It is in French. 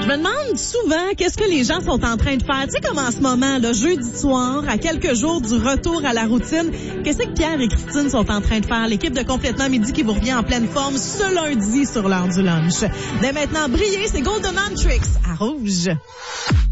me demande souvent qu'est-ce que les gens sont en train de faire. Tu sais, comme en ce moment, là, jeudi soir, à quelques jours du retour à la routine, qu'est-ce que Pierre et Christine sont en train de faire? L'équipe de Complètement Midi qui vous revient en pleine forme ce lundi sur l'heure du lunch. Dès maintenant, briller, c'est Golden Tricks à Rouge.